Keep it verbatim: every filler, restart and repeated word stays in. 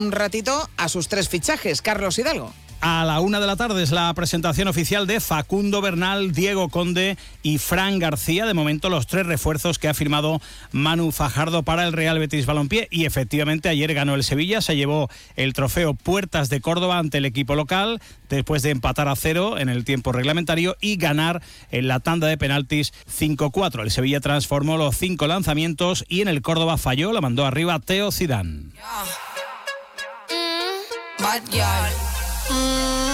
un ratito a sus tres fichajes. Carlos Hidalgo. A la una de la tarde es la presentación oficial de Facundo Bernal, Diego Conde y Fran García. De momento, los tres refuerzos que ha firmado Manu Fajardo para el Real Betis Balompié. Y efectivamente, ayer ganó el Sevilla, se llevó el trofeo Puertas de Córdoba ante el equipo local, después de empatar a cero en el tiempo reglamentario y ganar en la tanda de penaltis cinco cuatro. El Sevilla transformó los cinco lanzamientos y en el Córdoba falló, la mandó arriba Teo Zidane. Yeah. Mm, bad girl. Mm.